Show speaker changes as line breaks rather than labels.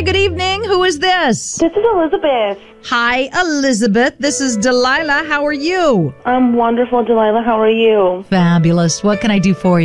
good evening. Who is this?
This is Elizabeth.
Hi, Elizabeth. This is Delilah. How are you?
I'm wonderful, Delilah. How are you?
Fabulous. What can I do for you?